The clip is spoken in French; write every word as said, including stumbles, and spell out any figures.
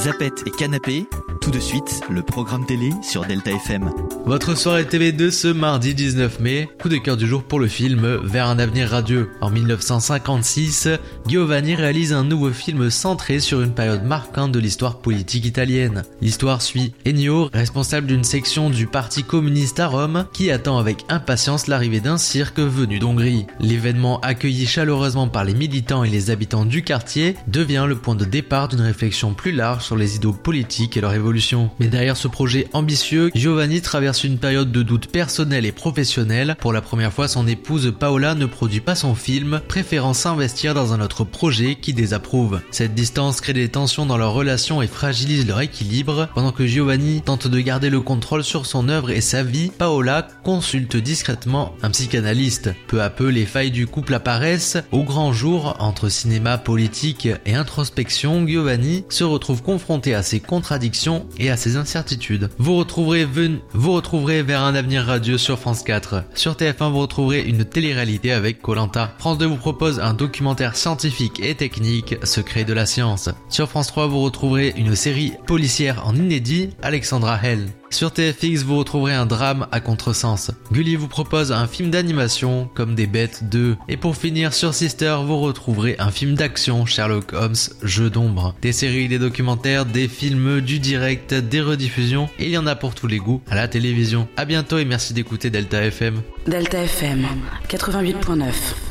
Zapette et Canapé, tout de suite, le programme télé sur Delta F M. Votre soirée T V de ce mardi dix-neuf mai, coup de cœur du jour pour le film Vers un avenir radieux. En dix-neuf cent cinquante-six, Giovanni réalise un nouveau film centré sur une période marquante de l'histoire politique italienne. L'histoire suit Ennio, responsable d'une section du Parti communiste à Rome, qui attend avec impatience l'arrivée d'un cirque venu d'Hongrie. L'événement, accueilli chaleureusement par les militants et les habitants du quartier, devient le point de départ d'une réflexion plus large sur les idéaux politiques et leur évolution. Mais derrière ce projet ambitieux, Giovanni traverse une période de doute personnel et professionnel. Pour la première fois, son épouse Paola ne produit pas son film, préférant s'investir dans un autre projet qui désapprouve. Cette distance crée des tensions dans leur relation et fragilise leur équilibre. Pendant que Giovanni tente de garder le contrôle sur son œuvre et sa vie, Paola consulte discrètement un psychanalyste. Peu à peu, les failles du couple apparaissent. Au grand jour, entre cinéma, politique et introspection, Giovanni se retrouve confronté à ses contradictions et à ses incertitudes. Vous retrouverez, ven... vous retrouverez Vers un avenir radieux sur France quatre. Sur T F un, vous retrouverez une télé-réalité avec Koh-Lanta. France deux vous propose un documentaire scientifique et technique, Secret de la science. Sur France trois, vous retrouverez une série policière en inédit, Alexandra Hell. Sur T F X, vous retrouverez un drame à contresens. Gulli vous propose un film d'animation, Comme des bêtes deux. Et pour finir, sur Sister, vous retrouverez un film d'action, Sherlock Holmes, Jeu d'ombre. Des séries, des documentaires, des films, du direct, des rediffusions, il y en a pour tous les goûts à la télévision. À bientôt et merci d'écouter Delta F M. Delta F M, quatre-vingt-huit virgule neuf.